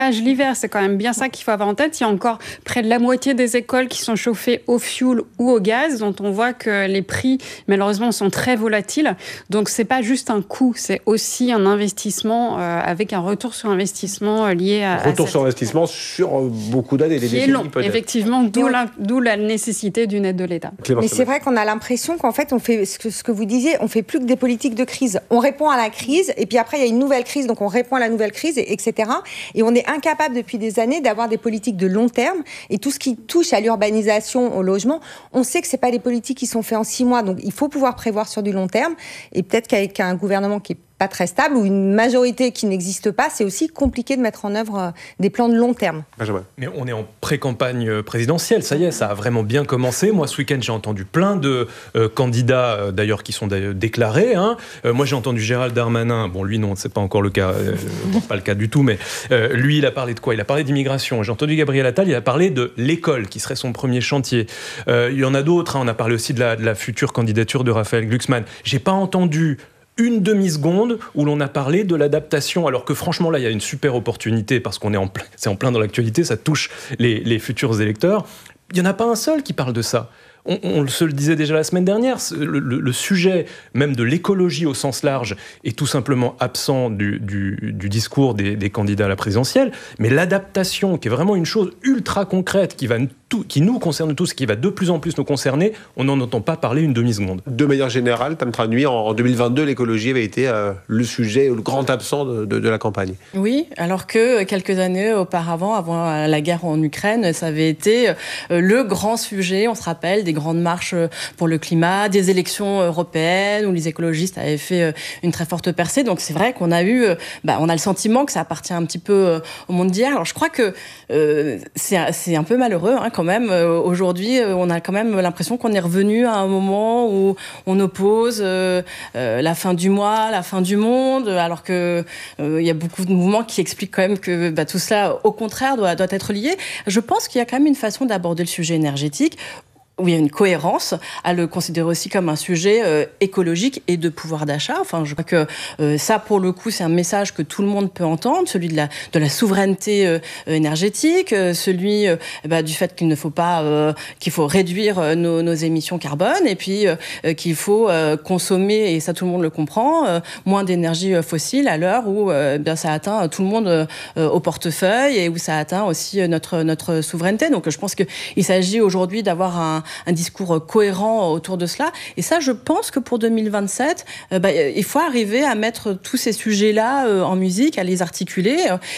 l'hiver, c'est quand même bien ça qu'il faut avoir en tête. Il y a encore près de la moitié des écoles qui sont chauffées au fioul ou au gaz, dont on voit que les prix, malheureusement, sont très volatiles. Donc, c'est pas juste un coût, c'est aussi un investissement avec un retour sur investissement lié à... Retour sur investissement sur beaucoup d'années, des décennies long, peut-être. Effectivement, d'où la nécessité d'une aide de l'État. Mais c'est vrai qu'on a l'impression qu'en fait, on fait ce que vous disiez, on fait plus que des politiques de crise. On répond à la crise, et puis après, il y a une nouvelle crise, donc on répond à la nouvelle crise, etc. Et on est incapable depuis des années d'avoir des politiques de long terme. Et tout ce qui touche à l'urbanisation, au logement, on sait que c'est pas des politiques qui sont faites en 6 mois. Donc il faut pouvoir prévoir sur du long terme. Et peut-être qu'avec un gouvernement qui est pas très stable ou une majorité qui n'existe pas, c'est aussi compliqué de mettre en œuvre des plans de long terme. Benjamin. Mais on est en pré-campagne présidentielle, ça y est, ça a vraiment bien commencé. Moi, ce week-end, j'ai entendu plein de candidats, d'ailleurs, qui sont déclarés. Moi, j'ai entendu Gérald Darmanin. Bon, lui, non, c'est pas encore le cas, pas le cas du tout, mais lui, il a parlé de quoi ? Il a parlé d'immigration. J'ai entendu Gabriel Attal, il a parlé de l'école, qui serait son premier chantier. Il y en a d'autres, on a parlé aussi de la future candidature de Raphaël Glucksmann. J'ai pas entendu une demi-seconde où l'on a parlé de l'adaptation, alors que franchement là il y a une super opportunité parce qu'on est c'est en plein dans l'actualité, ça touche les futurs électeurs. Il n'y en a pas un seul qui parle de ça. On se le disait déjà la semaine dernière, le sujet même de l'écologie au sens large est tout simplement absent du discours des candidats à la présidentielle, mais l'adaptation, qui est vraiment une chose ultra concrète, qui nous concerne tous, qui va de plus en plus nous concerner, on n'en entend pas parler une demi-seconde. De manière générale, Tam Trinh Nui, en 2022, l'écologie avait été le sujet, le grand absent de la campagne. Oui, alors que quelques années auparavant, avant la guerre en Ukraine, ça avait été le grand sujet, on se rappelle, des grandes marches pour le climat, des élections européennes où les écologistes avaient fait une très forte percée. Donc c'est vrai qu'on a on a le sentiment que ça appartient un petit peu au monde d'hier. Alors je crois que c'est un peu malheureux quand même. Aujourd'hui, on a quand même l'impression qu'on est revenu à un moment où on oppose la fin du mois, la fin du monde, alors que il y a beaucoup de mouvements qui expliquent quand même que tout cela, au contraire, doit être lié. Je pense qu'il y a quand même une façon d'aborder le sujet énergétique où il y a une cohérence, à le considérer aussi comme un sujet écologique et de pouvoir d'achat. Enfin, je crois que ça, pour le coup, c'est un message que tout le monde peut entendre, celui de la souveraineté énergétique, celui du fait qu'il ne faut pas, qu'il faut réduire nos émissions carbone, et puis qu'il faut consommer, et ça tout le monde le comprend, moins d'énergie fossile à l'heure où ça atteint tout le monde au portefeuille et où ça atteint aussi notre souveraineté. Donc, je pense qu'il s'agit aujourd'hui d'avoir un discours cohérent autour de cela. Et ça, je pense que pour 2027, il faut arriver à mettre tous ces sujets-là en musique, à les articuler.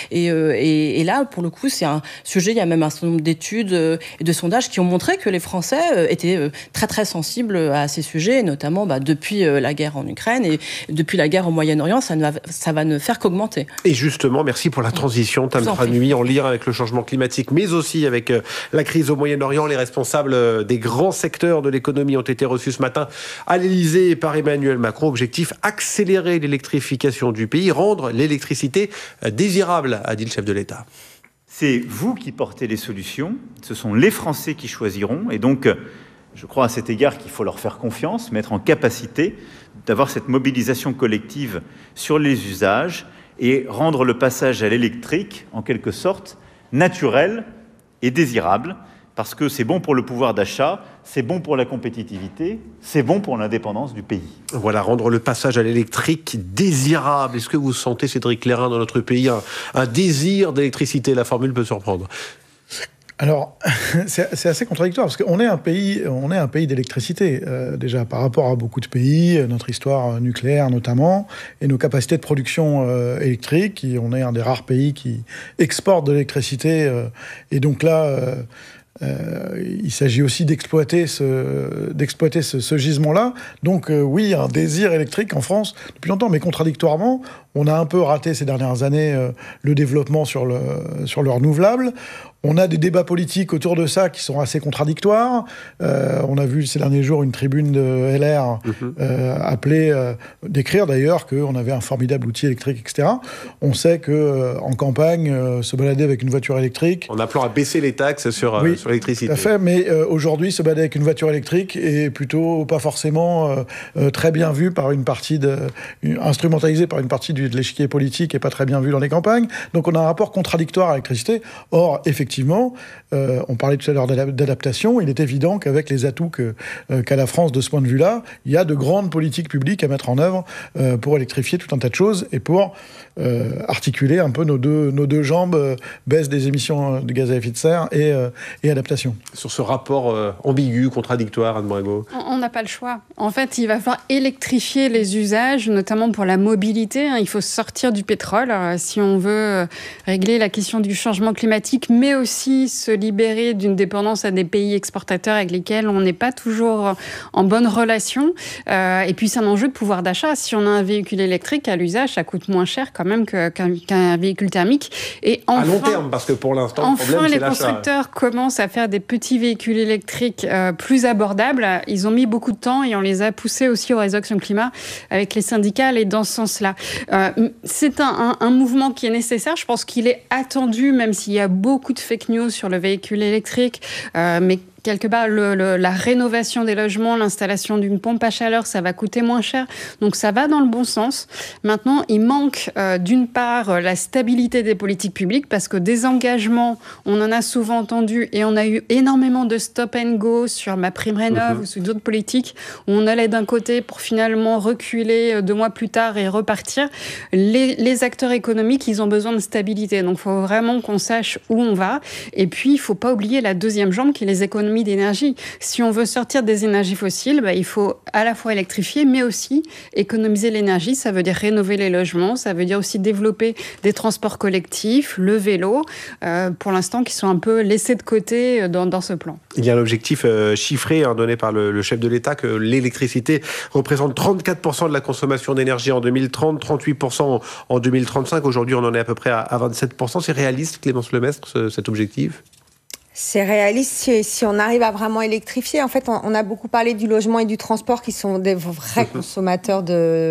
Et là, pour le coup, c'est un sujet, il y a même un certain nombre d'études et de sondages qui ont montré que les Français étaient très, très sensibles à ces sujets, et notamment depuis la guerre en Ukraine et depuis la guerre au Moyen-Orient, ça va ne faire qu'augmenter. Et justement, merci pour la transition, Tam Trinh Nui, en lien avec le changement climatique, mais aussi avec la crise au Moyen-Orient. Les responsables des grands secteurs de l'économie ont été reçus ce matin à l'Élysée par Emmanuel Macron. Objectif, accélérer l'électrification du pays, rendre l'électricité désirable, a dit le chef de l'État. C'est vous qui portez les solutions, ce sont les Français qui choisiront, et donc je crois à cet égard qu'il faut leur faire confiance, mettre en capacité d'avoir cette mobilisation collective sur les usages et rendre le passage à l'électrique, en quelque sorte, naturel et désirable, parce que c'est bon pour le pouvoir d'achat, c'est bon pour la compétitivité, c'est bon pour l'indépendance du pays. Voilà, rendre le passage à l'électrique désirable. Est-ce que vous sentez, Cédric Clairin, dans notre pays, un désir d'électricité ? La formule peut surprendre. Alors, c'est assez contradictoire, parce qu'on est un pays d'électricité, déjà, par rapport à beaucoup de pays, notre histoire nucléaire notamment, et nos capacités de production électrique. On est un des rares pays qui exporte de l'électricité, et donc là... il s'agit aussi d'exploiter ce gisement-là. Donc oui, un désir électrique en France depuis longtemps, mais contradictoirement, on a un peu raté ces dernières années le développement sur le renouvelable. On a des débats politiques autour de ça qui sont assez contradictoires. On a vu ces derniers jours une tribune de LR décrire d'ailleurs qu'on avait un formidable outil électrique, etc. On sait qu'en campagne, se balader avec une voiture électrique... En appelant à baisser les taxes sur les l'électricité. Tout à fait, mais aujourd'hui, se balader avec une voiture électrique est plutôt pas forcément très bien vu par une partie instrumentalisé par une partie de l'échiquier politique et pas très bien vu dans les campagnes. Donc on a un rapport contradictoire à l'électricité. Or, effectivement, on parlait tout à l'heure d'adaptation, il est évident qu'avec les atouts qu'a la France de ce point de vue-là, il y a de grandes politiques publiques à mettre en œuvre pour électrifier tout un tas de choses et pour articuler un peu nos deux jambes, baisse des émissions de gaz à effet de serre et adaptation. Sur ce rapport ambigu, contradictoire, Anne Brago. On n'a pas le choix. En fait, il va falloir électrifier les usages, notamment pour la mobilité. Il faut sortir du pétrole si on veut régler la question du changement climatique, mais aussi se libérer d'une dépendance à des pays exportateurs avec lesquels on n'est pas toujours en bonne relation. Et puis, c'est un enjeu de pouvoir d'achat. Si on a un véhicule électrique à l'usage, ça coûte moins cher quand même qu'un véhicule thermique. Et enfin, à long terme, parce que pour l'instant, le problème, c'est l'achat. Les constructeurs commencent à faire des petits véhicules électriques plus abordables. Ils ont mis beaucoup de temps et on les a poussés aussi au réseau Action Climat avec les syndicats et dans ce sens-là. C'est un mouvement qui est nécessaire. Je pense qu'il est attendu, même s'il y a beaucoup de fake news sur le véhicule électrique. Mais quelque part, la rénovation des logements, l'installation d'une pompe à chaleur, ça va coûter moins cher. Donc, ça va dans le bon sens. Maintenant, il manque, d'une part, la stabilité des politiques publiques, parce que des engagements, on en a souvent entendu, et on a eu énormément de stop and go sur MaPrimeRénov' ou sur d'autres politiques, où on allait d'un côté pour finalement reculer 2 mois plus tard et repartir. Les acteurs économiques, ils ont besoin de stabilité. Donc, il faut vraiment qu'on sache où on va. Et puis, il ne faut pas oublier la deuxième jambe, qui est les économies d'énergie. Si on veut sortir des énergies fossiles, il faut à la fois électrifier, mais aussi économiser l'énergie. Ça veut dire rénover les logements, ça veut dire aussi développer des transports collectifs, le vélo, pour l'instant, qui sont un peu laissés de côté dans ce plan. Il y a l'objectif chiffré donné par le chef de l'État que l'électricité représente 34% de la consommation d'énergie en 2030, 38% en 2035. Aujourd'hui, on en est à peu près à 27%. C'est réaliste, Clémence Lemestre, cet objectif ? C'est réaliste si on arrive à vraiment électrifier. En fait, on a beaucoup parlé du logement et du transport qui sont des vrais consommateurs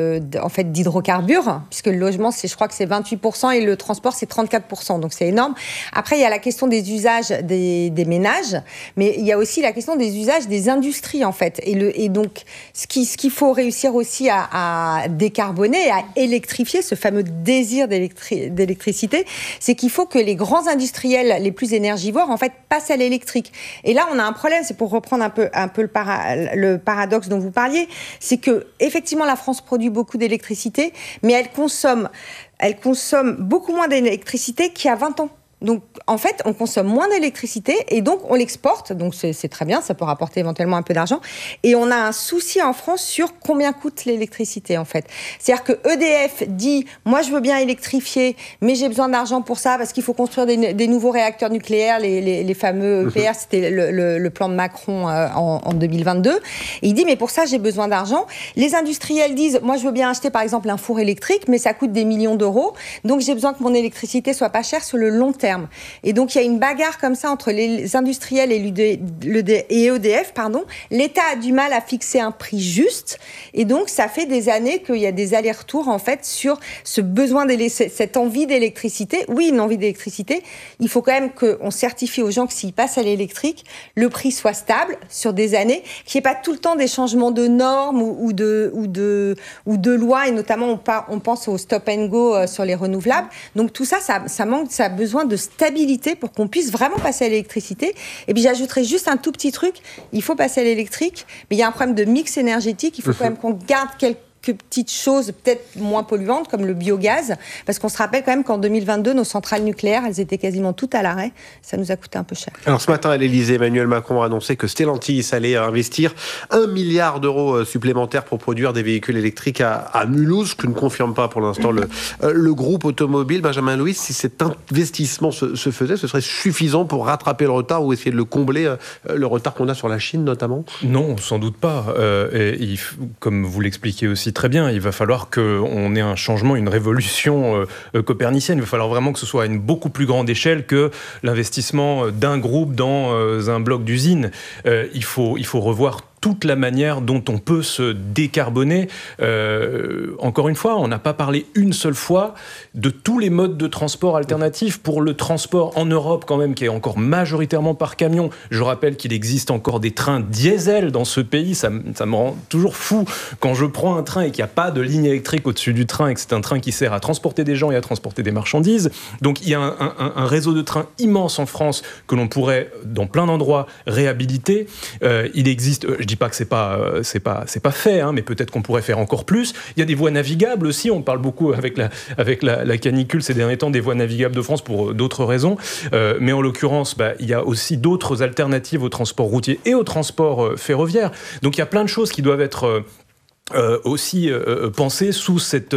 d'hydrocarbures, puisque le logement, je crois que c'est 28% et le transport, c'est 34%. Donc, c'est énorme. Après, il y a la question des usages des ménages, mais il y a aussi la question des usages des industries, en fait. Et donc, ce qu'il faut réussir aussi à décarboner, à électrifier, ce fameux désir d'électricité, c'est qu'il faut que les grands industriels les plus énergivores, en fait, passe à l'électrique. Et là, on a un problème, c'est pour reprendre un peu le paradoxe dont vous parliez, c'est que effectivement la France produit beaucoup d'électricité, mais elle consomme beaucoup moins d'électricité qu'il y a 20 ans. Donc, en fait, on consomme moins d'électricité et donc on l'exporte. Donc, c'est très bien, ça peut rapporter éventuellement un peu d'argent. Et on a un souci en France sur combien coûte l'électricité, en fait. C'est-à-dire que EDF dit, moi, je veux bien électrifier, mais j'ai besoin d'argent pour ça parce qu'il faut construire des nouveaux réacteurs nucléaires, les fameux EPR, c'était le plan de Macron en 2022. Et il dit, mais pour ça, j'ai besoin d'argent. Les industriels disent, moi, je veux bien acheter, par exemple, un four électrique, mais ça coûte des millions d'euros. Donc, j'ai besoin que mon électricité soit pas chère sur le long terme. Et donc, il y a une bagarre comme ça entre les industriels et EDF. L'État a du mal à fixer un prix juste. Et donc, ça fait des années qu'il y a des allers-retours, en fait, sur ce besoin, cette envie d'électricité. Oui, une envie d'électricité. Il faut quand même qu'on certifie aux gens que s'ils passent à l'électrique, le prix soit stable sur des années, qu'il n'y ait pas tout le temps des changements de normes ou de lois. Et notamment, on pense au stop and go sur les renouvelables. Donc, tout ça a besoin de stabilité pour qu'on puisse vraiment passer à l'électricité. Et puis j'ajouterais juste un tout petit truc, il faut passer à l'électrique, mais il y a un problème de mix énergétique, il faut quand même qu'on garde quelques petites choses peut-être moins polluantes comme le biogaz, parce qu'on se rappelle quand même qu'en 2022 nos centrales nucléaires elles étaient quasiment toutes à l'arrêt, ça nous a coûté un peu cher. Alors ce matin à l'Elysée, Emmanuel Macron a annoncé que Stellantis allait investir 1 milliard d'euros supplémentaires pour produire des véhicules électriques à Mulhouse, ce que ne confirme pas pour l'instant le groupe automobile. Benjamin Louis, si cet investissement se faisait, ce serait suffisant pour rattraper le retard ou essayer de le combler, le retard qu'on a sur la Chine notamment ? Non, sans doute pas. Comme vous l'expliquez aussi très bien, il va falloir qu'on ait un changement, une révolution copernicienne. Il va falloir vraiment que ce soit à une beaucoup plus grande échelle que l'investissement d'un groupe dans un bloc d'usine. Il faut revoir toute la manière dont on peut se décarboner. Encore une fois, on n'a pas parlé une seule fois de tous les modes de transport alternatifs. Pour le transport en Europe, quand même, qui est encore majoritairement par camion, je rappelle qu'il existe encore des trains diesel dans ce pays. Ça me rend toujours fou quand je prends un train et qu'il n'y a pas de ligne électrique au-dessus du train et que c'est un train qui sert à transporter des gens et à transporter des marchandises. Donc il y a un réseau de trains immense en France que l'on pourrait, dans plein d'endroits, réhabiliter. Il existe, je dis pas que c'est pas fait, hein, mais peut-être qu'on pourrait faire encore plus. Il y a des voies navigables aussi. On parle beaucoup avec la canicule ces derniers temps des voies navigables de France pour d'autres raisons. Mais en l'occurrence, il y a aussi d'autres alternatives au transport routier et au transport ferroviaire. Donc il y a plein de choses qui doivent être aussi penser sous cette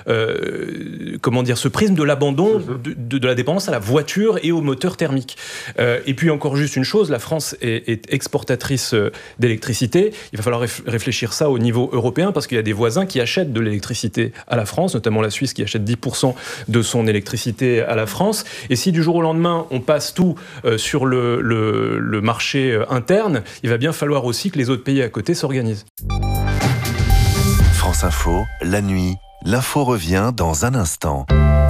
ce prisme de l'abandon de la dépendance à la voiture et au moteur thermique. Et puis encore juste une chose, la France est exportatrice d'électricité. Il va falloir réfléchir ça au niveau européen parce qu'il y a des voisins qui achètent de l'électricité à la France, notamment la Suisse qui achète 10% de son électricité à la France. Et si du jour au lendemain on passe tout sur le marché interne, il va bien falloir aussi que les autres pays à côté s'organisent. France Info, la nuit, l'info revient dans un instant.